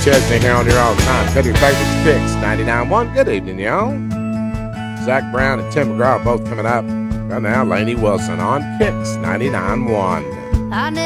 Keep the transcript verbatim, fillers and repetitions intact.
Chesney here on your all the time. Cut your favorite picks, ninety-nine point one. Good evening, y'all. Zach Brown and Tim McGraw both coming up. Right now, Lainey Wilson on Kicks ninety-nine point one.